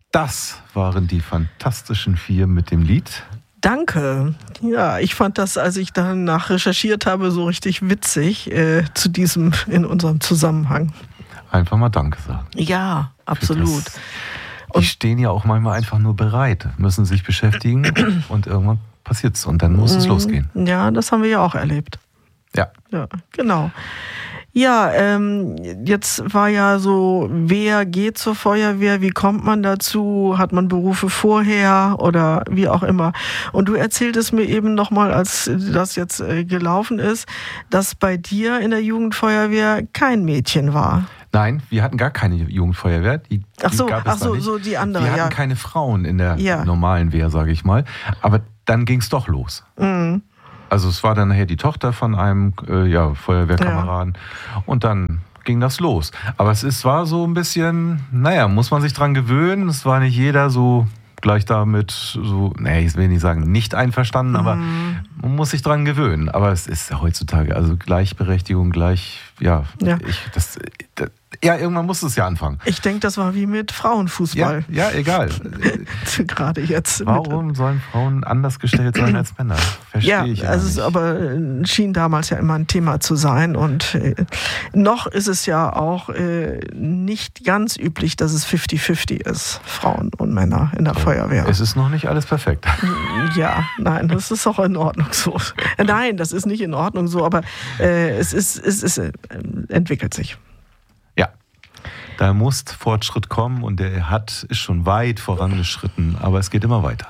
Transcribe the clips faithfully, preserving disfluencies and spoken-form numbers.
Das waren die Fantastischen Vier mit dem Lied. Danke. Ja, ich fand das, als ich danach recherchiert habe, so richtig witzig äh, zu diesem, in unserem Zusammenhang. Einfach mal Danke sagen. Ja, absolut. Das, die stehen ja auch manchmal einfach nur bereit, müssen sich beschäftigen und irgendwann passiert's und dann muss es losgehen. Ja, das haben wir ja auch erlebt. Ja. Ja, genau. Ja, ähm, jetzt war ja so, wer geht zur Feuerwehr, wie kommt man dazu, hat man Berufe vorher oder wie auch immer. Und du erzähltest mir eben nochmal, als das jetzt äh, gelaufen ist, dass bei dir in der Jugendfeuerwehr kein Mädchen war. Nein, wir hatten gar keine Jugendfeuerwehr. Die, ach so, die gab es ach so, nicht. so die andere. Wir hatten ja. keine Frauen in der ja. normalen Wehr, sage ich mal. Aber dann ging es doch los. Mhm. Also es war dann nachher die Tochter von einem äh, ja, Feuerwehrkameraden ja. und dann ging das los. Aber es ist, war so ein bisschen, naja, muss man sich dran gewöhnen. Es war nicht jeder so gleich damit, so, nee, ich will nicht sagen nicht einverstanden, mhm. aber man muss sich dran gewöhnen. Aber es ist heutzutage, also Gleichberechtigung, gleich, ja, ja. Ich, das, das ja, irgendwann muss es ja anfangen. Ich denke, das war wie mit Frauenfußball. Ja, ja egal. Gerade jetzt. Warum sollen Frauen anders gestellt sein als Männer? Verstehe ja, ich also nicht. Es aber schien damals ja immer ein Thema zu sein. Und äh, noch ist es ja auch äh, nicht ganz üblich, dass es fifty fifty ist, Frauen und Männer in der ja, Feuerwehr. Es ist noch nicht alles perfekt. Ja, nein, das ist auch in Ordnung so. Nein, das ist nicht in Ordnung so, aber äh, es, ist, es, ist, äh, entwickelt sich. Da muss Fortschritt kommen und der hat, ist schon weit vorangeschritten, aber es geht immer weiter.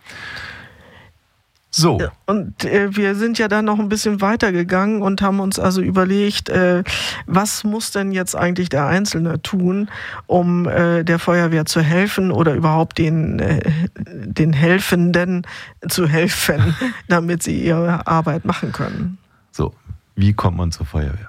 So. Und äh, wir sind ja dann noch ein bisschen weitergegangen und haben uns also überlegt, äh, was muss denn jetzt eigentlich der Einzelne tun, um äh, der Feuerwehr zu helfen oder überhaupt den, äh, den Helfenden zu helfen, damit sie ihre Arbeit machen können. So, wie kommt man zur Feuerwehr?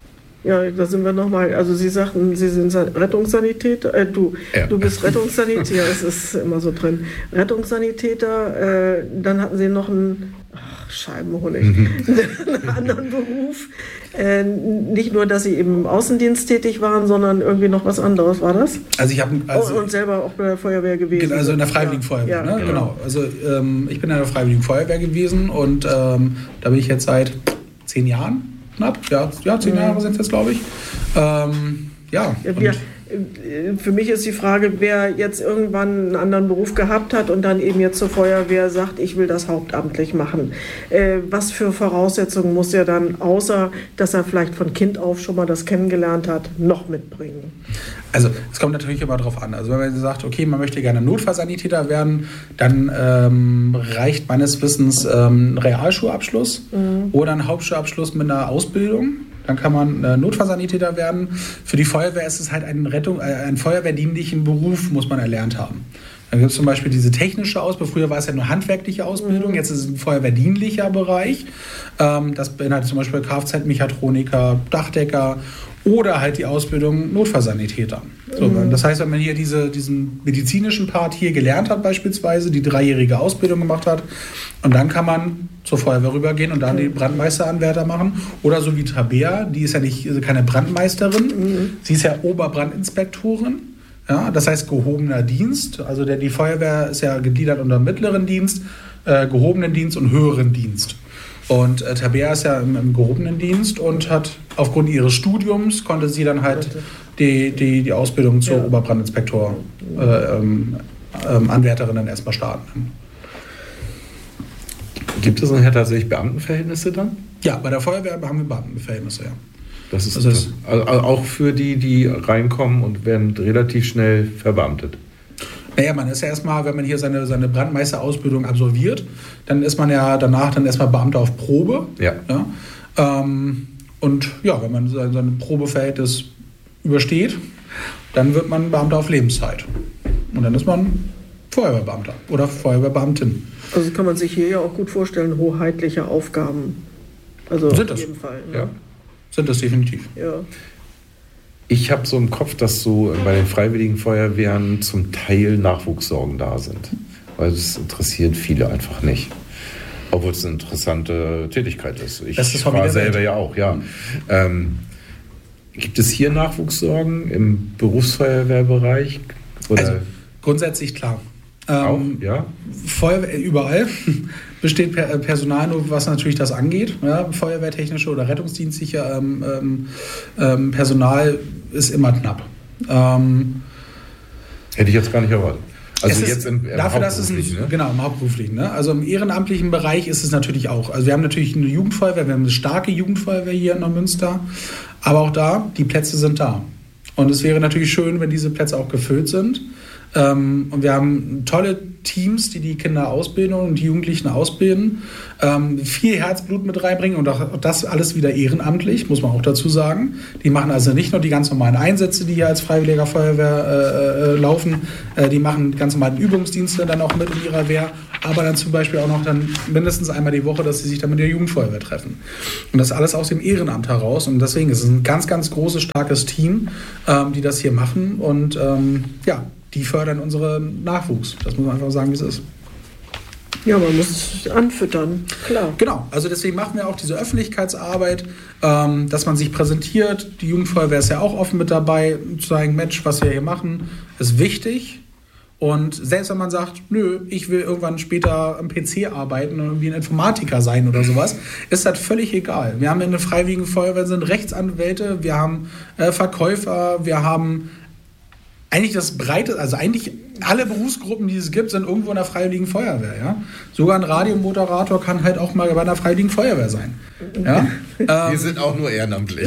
Ja, da sind wir nochmal, also Sie sagten, Sie sind Rettungssanitäter, äh, du, ja. du bist Rettungssanitäter, es ist immer so drin, Rettungssanitäter, äh, dann hatten Sie noch einen, ach, Scheibenhonig, einen anderen Beruf, äh, nicht nur, dass Sie eben im Außendienst tätig waren, sondern irgendwie noch was anderes, war das? Also ich habe also, oh, und selber auch bei der Feuerwehr gewesen. Also in der Freiwilligen ja. Feuerwehr, ja, ne? genau. genau. Also ähm, ich bin in der Freiwilligen Feuerwehr gewesen und ähm, da bin ich jetzt seit zehn Jahren. Knapp, ja, ja zehn Jahre sind es jetzt, glaube ich. Ähm, ja. ja wir, für mich ist die Frage, wer jetzt irgendwann einen anderen Beruf gehabt hat und dann eben jetzt zur Feuerwehr sagt, ich will das hauptamtlich machen. Äh, was für Voraussetzungen muss er dann, außer dass er vielleicht von Kind auf schon mal das kennengelernt hat, noch mitbringen? Also es kommt natürlich immer drauf an. Also wenn man sagt, okay, man möchte gerne Notfallsanitäter werden, dann ähm, reicht meines Wissens ähm, ein Realschulabschluss mhm. oder ein Hauptschulabschluss mit einer Ausbildung. Dann kann man äh, Notfallsanitäter werden. Für die Feuerwehr ist es halt ein, Rettung, äh, ein feuerwehrdienlichen Beruf, muss man erlernt haben. Dann gibt es zum Beispiel diese technische Ausbildung. Früher war es ja nur handwerkliche Ausbildung, mhm. jetzt ist es ein feuerwehrdienlicher Bereich. Ähm, das beinhaltet zum Beispiel Kfz-Mechatroniker, Dachdecker oder halt die Ausbildung Notfallsanitäter. So, mhm. Das heißt, wenn man hier diese, diesen medizinischen Part hier gelernt hat beispielsweise, die dreijährige Ausbildung gemacht hat, und dann kann man zur Feuerwehr rübergehen und dann die Brandmeisteranwärter machen. Oder so wie Tabea, die ist ja nicht also keine Brandmeisterin, mhm. sie ist ja Oberbrandinspektorin. Ja, das heißt gehobener Dienst. Also der, die Feuerwehr ist ja gegliedert unter mittleren Dienst, äh, gehobenen Dienst und höheren Dienst. Und äh, Tabea ist ja im, im gehobenen Dienst und hat aufgrund ihres Studiums konnte sie dann halt die, die, die Ausbildung zur ja. Oberbrandinspektor äh, ähm, ähm, Anwärterin dann erstmal starten. Gibt es nachher tatsächlich Beamtenverhältnisse dann? Ja, bei der Feuerwehr haben wir Beamtenverhältnisse, ja. Das ist, das ist also auch für die, die reinkommen und werden relativ schnell verbeamtet. Naja, man ist ja erstmal, wenn man hier seine, seine Brandmeisterausbildung absolviert, dann ist man ja danach dann erstmal Beamter auf Probe. Ja. ja ähm, und ja, wenn man sein, sein Probeverhältnis übersteht, dann wird man Beamter auf Lebenszeit. Und dann ist man Feuerwehrbeamter oder Feuerwehrbeamtin. Also kann man sich hier ja auch gut vorstellen, hoheitliche Aufgaben. Also sind das? Auf jeden Fall. Ja. Sind das definitiv. Ja. Ich habe so im Kopf, dass so bei den Freiwilligen Feuerwehren zum Teil Nachwuchssorgen da sind. Weil das interessiert viele einfach nicht. Obwohl es eine interessante Tätigkeit ist. Ich das ist war selber ja auch, ja. Ähm, gibt es hier Nachwuchssorgen im Berufsfeuerwehrbereich? Oder? Also Grundsätzlich klar. Auch, Ähm, ja? Feuerwehr, überall besteht per, Personalnot, was natürlich das angeht. Ja, feuerwehrtechnische oder rettungsdienstliche ähm, ähm, Personal ist immer knapp. Ähm, Hätte ich jetzt gar nicht erwartet. Also es jetzt ist, im, im dafür, dass es ein, ne? genau, im hauptberuflichen. Ne? Also im ehrenamtlichen Bereich ist es natürlich auch. Also wir haben natürlich eine Jugendfeuerwehr, wir haben eine starke Jugendfeuerwehr hier in Neumünster, aber auch da, die Plätze sind da. Und es wäre natürlich schön, wenn diese Plätze auch gefüllt sind. Ähm, und wir haben tolle Teams, die die Kinder ausbilden und die Jugendlichen ausbilden, ähm, viel Herzblut mit reinbringen und auch das alles wieder ehrenamtlich, muss man auch dazu sagen. Die machen also nicht nur die ganz normalen Einsätze, die hier als Freiwilliger Feuerwehr äh, laufen, äh, die machen ganz normalen Übungsdienste dann auch mit in ihrer Wehr, aber dann zum Beispiel auch noch dann mindestens einmal die Woche, dass sie sich dann mit der Jugendfeuerwehr treffen. Und das alles aus dem Ehrenamt heraus und deswegen ist es ein ganz, ganz großes, starkes Team, ähm, die das hier machen und ähm, ja, die fördern unseren Nachwuchs. Das muss man einfach sagen, wie es ist. Ja, man muss anfüttern, klar. Genau, also deswegen machen wir auch diese Öffentlichkeitsarbeit, ähm, dass man sich präsentiert. Die Jugendfeuerwehr ist ja auch offen mit dabei, zu sagen, Mensch, was wir hier machen, ist wichtig. Und selbst wenn man sagt, nö, ich will irgendwann später am P C arbeiten und irgendwie ein Informatiker sein oder sowas, ist das völlig egal. Wir haben in der Freiwilligen Feuerwehr sind Rechtsanwälte, wir haben äh, Verkäufer, wir haben eigentlich das Breite, also eigentlich alle Berufsgruppen, die es gibt, sind irgendwo in der Freiwilligen Feuerwehr. Ja? Sogar ein Radiomoderator kann halt auch mal bei einer Freiwilligen Feuerwehr sein. Ja? Wir ähm, sind auch nur ehrenamtlich.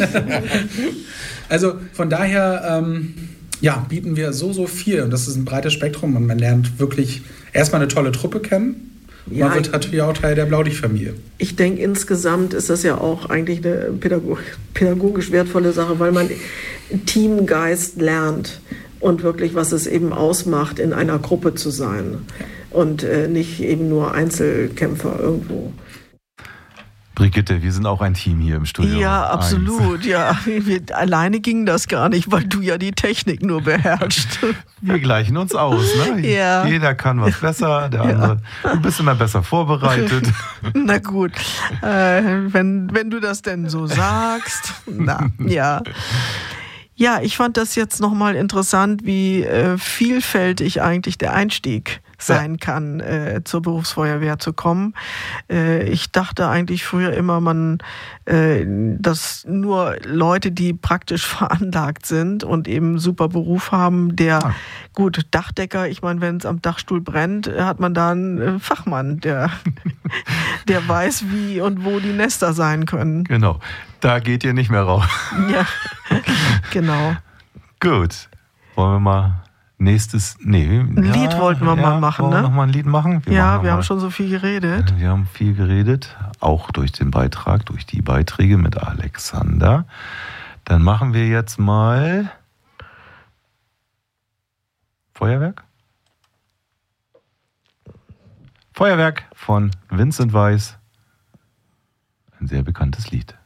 Also von daher ähm, ja, bieten wir so, so viel. Und das ist ein breites Spektrum und man lernt wirklich erstmal eine tolle Truppe kennen. Und ja, man wird natürlich auch Teil der Blaulichtfamilie. Ich denke, insgesamt ist das ja auch eigentlich eine pädagogisch, pädagogisch wertvolle Sache, weil man Teamgeist lernt. Und wirklich, was es eben ausmacht, in einer Gruppe zu sein und äh, nicht eben nur Einzelkämpfer irgendwo. Brigitte, wir sind auch ein Team hier im Studio. Ja, absolut. Eins. Ja, wir, alleine ging das gar nicht, weil du ja die Technik nur beherrschst. Wir gleichen uns aus, ne? Ja. Jeder kann was besser, der andere. Ja. Du bist immer besser vorbereitet. Na gut, äh, wenn, wenn du das denn so sagst. Na, ja. Ja, ich fand das jetzt nochmal interessant, wie äh, vielfältig eigentlich der Einstieg sein ja. kann, äh, zur Berufsfeuerwehr zu kommen. Äh, ich dachte eigentlich früher immer, man, äh, dass nur Leute, die praktisch veranlagt sind und eben super Beruf haben, der, ah. gut, Dachdecker, ich meine, wenn es am Dachstuhl brennt, hat man da einen äh, Fachmann, der, der weiß, wie und wo die Nester sein können. Genau, da geht ihr nicht mehr raus. Ja, genau. Gut, wollen wir mal nächstes, nee. Ein ja, Lied wollten wir ja, mal machen, wollen wir ne? noch mal ein Lied machen? Wir ja, machen wir haben mal, schon so viel geredet. Wir haben viel geredet, auch durch den Beitrag, durch die Beiträge mit Alexander. Dann machen wir jetzt mal Feuerwerk? Feuerwerk von Vincent Weiss. Ein sehr bekanntes Lied.